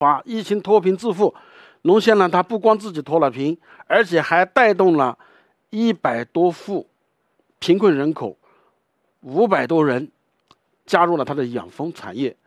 发，疫情脱贫致富，龙县呢，它不光自己脱了贫，而且还带动了100多户贫困人口，500多人加入了它的养蜂产业。